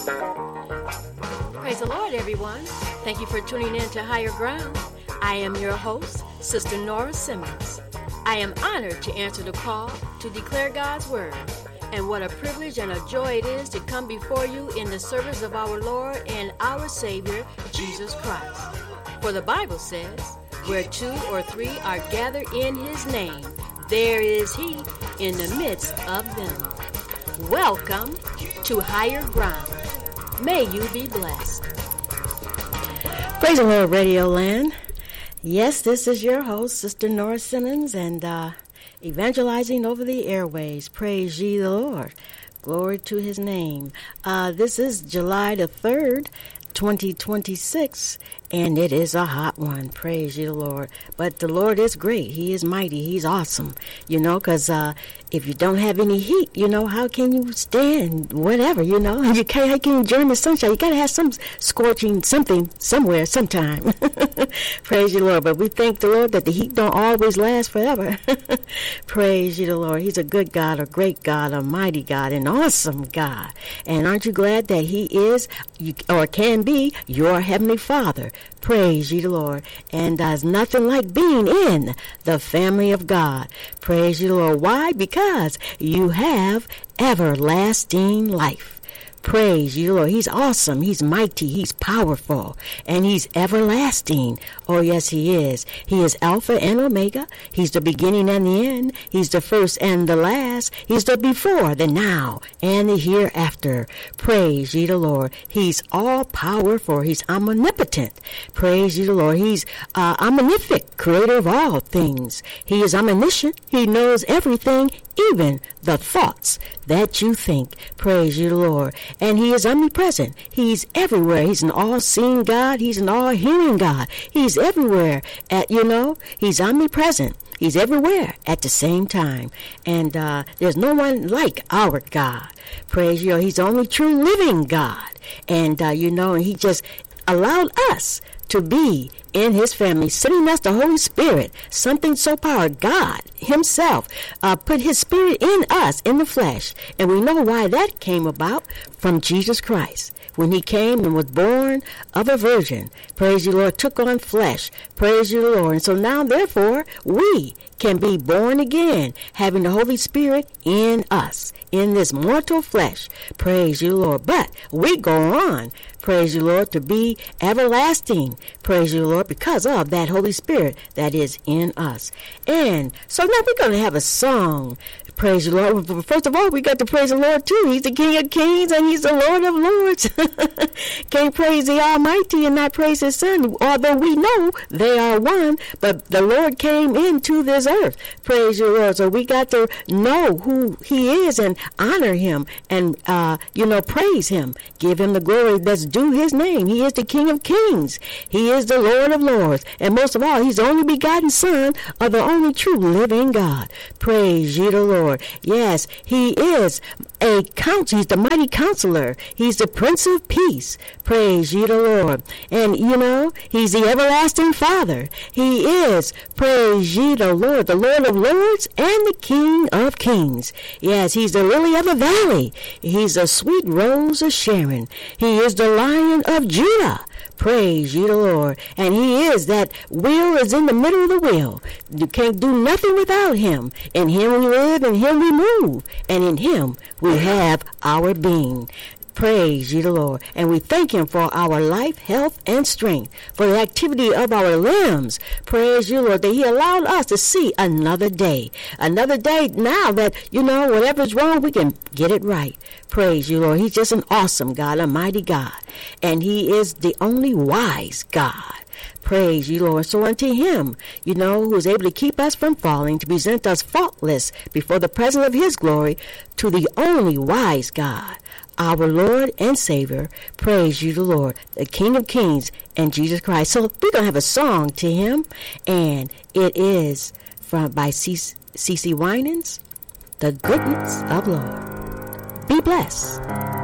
Praise the Lord, everyone. Thank you for tuning in to Higher Ground. I am your host, Sister Nora Simmons. I am honored to answer the call to declare God's Word. And what a privilege and a joy it is to come before you in the service of our Lord and our Savior, Jesus Christ. For the Bible says, where 2 or 3 are gathered in His name, there is He in the midst of them. Welcome to Higher Ground. May you be blessed. Praise the Lord, Radio Land. Yes, this is your host, Sister Nora Simmons, and evangelizing over the airways. Praise ye the Lord. Glory to His name. This is July the 3rd, 2026, and it is a hot one. Praise you, the Lord. But the Lord is great. He is mighty. He's awesome. Because if you don't have any heat, how can you stand whatever, how can you enjoy the sunshine? You got to have some scorching something somewhere sometime. Praise you, Lord. But we thank the Lord that the heat don't always last forever. Praise you, the Lord. He's a good God, a great God, a mighty God, an awesome God. And aren't you glad that He is, or can be, your Heavenly Father? Praise ye the Lord. And there's nothing like being in the family of God. Praise ye the Lord. Why? Because you have everlasting life. Praise you, Lord. He's awesome. He's mighty. He's powerful. And He's everlasting. Oh, yes, He is. He is Alpha and Omega. He's the beginning and the end. He's the first and the last. He's the before, the now, and the hereafter. Praise ye the Lord. He's all powerful. He's omnipotent. Praise ye the Lord. He's omnific, creator of all things. He is omniscient. He knows everything, even the thoughts that you think. Praise you, the Lord. And He is omnipresent. He's everywhere. He's an all-seeing God. He's an all-hearing God. He's everywhere. He's omnipresent. He's everywhere at the same time. And there's no one like our God. Praise you. He's the only true living God. And, He just allowed us to be in His family, sending us the Holy Spirit, something so powerful. God Himself put His Spirit in us, in the flesh. And we know why that came about, from Jesus Christ. When He came and was born of a virgin, praise you, Lord, took on flesh, praise you, Lord. And so now, therefore, we can be born again, having the Holy Spirit in us, in this mortal flesh, praise you, Lord. But we go on, praise you, Lord, to be everlasting, praise you, Lord, because of that Holy Spirit that is in us. And so now we're going to have a song. Praise the Lord. First of all, we got to praise the Lord, too. He's the King of Kings and He's the Lord of Lords. Can't praise the Almighty and not praise His Son, although we know they are one, but the Lord came into this earth. Praise the Lord. So we got to know who He is and honor Him and, praise Him. Give Him the glory that's due His name. He is the King of Kings. He is the Lord of Lords. And most of all, He's the only begotten Son of the only true living God. Praise ye the Lord. Yes, He is a counselor. He's the mighty counselor. He's the Prince of Peace. Praise ye the Lord. And, He's the everlasting Father. He is, praise ye the Lord of Lords and the King of Kings. Yes, He's the lily of the valley. He's the sweet rose of Sharon. He is the Lion of Judah. Praise ye the Lord. And He is that wheel is in the middle of the wheel. You can't do nothing without Him. In Him we live, in Him we move, and in Him we have our being. Praise ye the Lord. And we thank Him for our life, health, and strength, for the activity of our limbs. Praise you, Lord, that He allowed us to see another day. Another day now that, whatever's wrong, we can get it right. Praise you, Lord. He's just an awesome God, a mighty God. And He is the only wise God. Praise you, Lord. So unto Him, who is able to keep us from falling, to present us faultless before the presence of His glory, to the only wise God, our Lord and Savior, praise you, the Lord, the King of Kings, and Jesus Christ. So we're going to have a song to Him, and it is by C.C. Winans, The Goodness of Lord. Be blessed.